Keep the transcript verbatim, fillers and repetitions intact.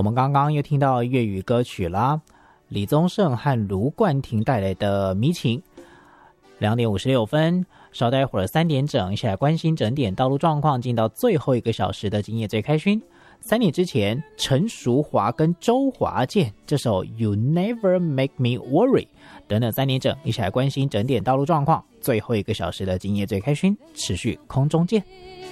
我们刚刚又听到粤语歌曲啦，李宗盛和卢冠廷带来的《迷情》。两点五十六分，稍待会儿三点整，一起来关心整点道路状况，进到最后一个小时的今夜最开勋。三点之前，陈淑华跟周华健这首 You Never Make Me Worry， 等等三点整，一起来关心整点道路状况。最后一个小时的今夜最开勋，持续空中见。